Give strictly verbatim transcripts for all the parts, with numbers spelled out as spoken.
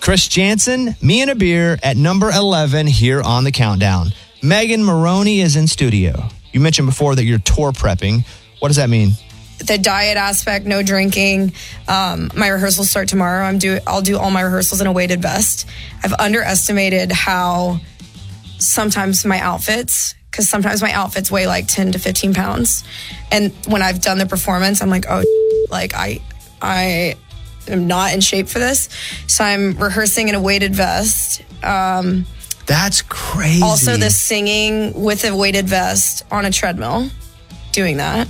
Chris Jansen, Me and a Beer at number eleven here on the countdown. Megan Moroney is in studio. You mentioned before that you're tour prepping. What does that mean? The diet aspect, no drinking. Um, my rehearsals start tomorrow. I'm do I'll do all my rehearsals in a weighted vest. I've underestimated how sometimes my outfits, because sometimes my outfits weigh like ten to fifteen pounds. And when I've done the performance, I'm like, oh, like I, I am not in shape for this. So I'm rehearsing in a weighted vest. Um, That's crazy. Also the singing with a weighted vest on a treadmill, doing that.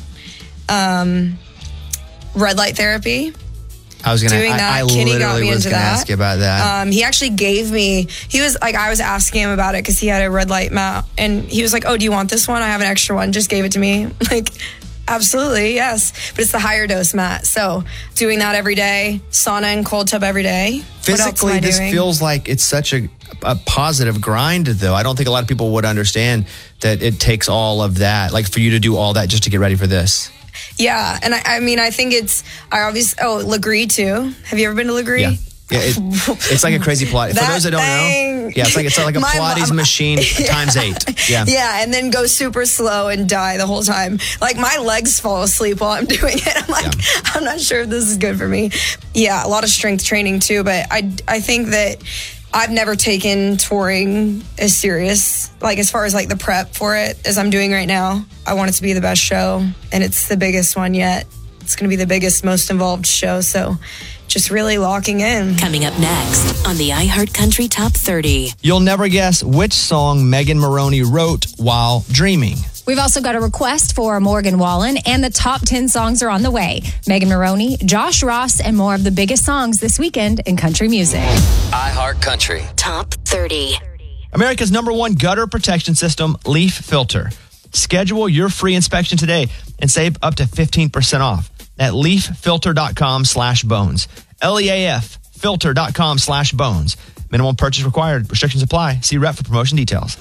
Um, red light therapy. I was gonna. Doing I, that. I Kenny literally got me was into gonna that. ask you about that. Um, he actually gave me. He was like, I was asking him about it because he had a red light mat, and he was like, "Oh, do you want this one? I have an extra one. Just gave it to me." Like, absolutely, yes. But it's the higher dose mat. So doing that every day, sauna and cold tub every day. Physically, what else am I this doing? feels like it's such a, a positive grind, though. I don't think a lot of people would understand that it takes all of that, like for you to do all that just to get ready for this. Yeah, and I, I mean, I think it's, I obviously, oh, Legree too. Have you ever been to Legree? Yeah. Yeah, it, it's like a crazy Pilates. For That those that don't thing. know, yeah, it's like it's like a My Pilates mom- machine times eight. Yeah, Yeah, and then go super slow and die the whole time. Like my legs fall asleep while I'm doing it. I'm like, Yeah. I'm not sure if this is good for me. Yeah, a lot of strength training too, but I, I think that I've never taken touring as serious, like as far as like the prep for it as I'm doing right now. I want it to be the best show, and it's the biggest one yet. It's going to be the biggest, most involved show, so just really locking in. Coming up next on the iHeartCountry Top thirty. You'll never guess which song Megan Moroney wrote while dreaming. We've also got a request for Morgan Wallen, and the top ten songs are on the way. Megan Moroney, Josh Ross, and more of the biggest songs this weekend in country music. iHeartCountry. Top thirty. America's number one gutter protection system, Leaf Filter. Schedule your free inspection today and save up to fifteen percent off at leaffilter.com slash bones. L E A F filter.com slash bones. Minimum purchase required. Restrictions apply. See rep for promotion details.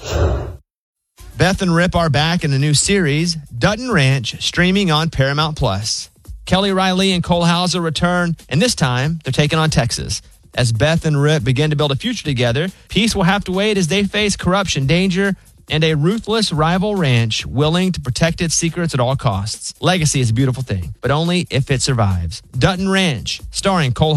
Beth and Rip are back in a new series, Dutton Ranch, streaming on Paramount Plus. Kelly Riley and Cole Hauser return, and this time they're taking on Texas. As Beth and Rip begin to build a future together, peace will have to wait as they face corruption, danger, and a ruthless rival ranch willing to protect its secrets at all costs. Legacy is a beautiful thing, but only if it survives. Dutton Ranch, starring Cole